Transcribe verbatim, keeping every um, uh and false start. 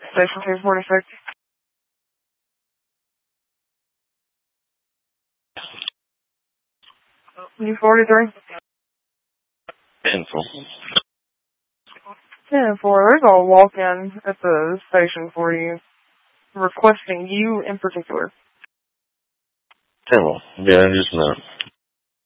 Station two forty-six. U forty-three. ten four. ten four. There's a walk-in at the station for you, requesting you in particular. ten one. Yeah, just not.